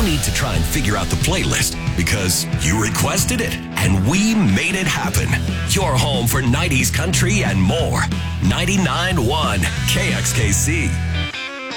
need to try and figure out the playlist because you requested it and we made it happen. Your home for 90s country and more. 99.1 KXKC.